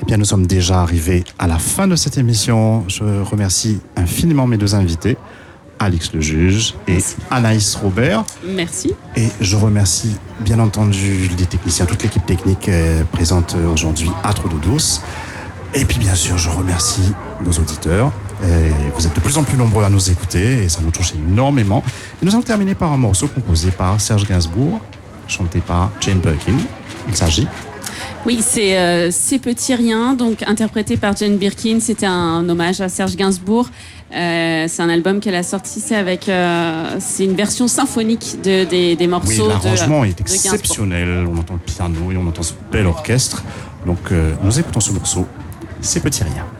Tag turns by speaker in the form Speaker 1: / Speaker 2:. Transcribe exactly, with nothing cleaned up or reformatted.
Speaker 1: Bien, nous sommes déjà arrivés à la fin de cette émission. Je remercie infiniment mes deux invités, Alix le juge et Merci. Anaïs Robert.
Speaker 2: Merci.
Speaker 1: Et je remercie bien entendu les techniciens, toute l'équipe technique euh, présente aujourd'hui à Trou-d'Eau-Douce. Et puis bien sûr, je remercie nos auditeurs. Et vous êtes de plus en plus nombreux à nous écouter et ça nous touche énormément. Et nous allons terminer par un morceau composé par Serge Gainsbourg, chanté par Jane Birkin. Il s'agit...
Speaker 2: Oui, c'est euh, Ces petits riens, donc interprété par Jane Birkin. C'était un hommage à Serge Gainsbourg. Euh, c'est un album qu'elle a sorti. C'est avec, euh, c'est une version symphonique de, des, des morceaux.
Speaker 1: Oui, l'arrangement
Speaker 2: de,
Speaker 1: est exceptionnel. On entend le piano et on entend ce bel orchestre. Donc, euh, nous écoutons ce morceau, Ces petits riens.